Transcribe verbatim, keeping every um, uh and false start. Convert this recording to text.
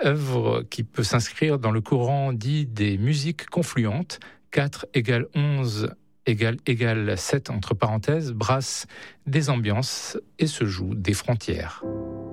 œuvre qui peut s'inscrire dans le courant dit des musiques confluentes. quatre égale onze égale égale sept entre parenthèses, brasse des ambiances et se joue des frontières.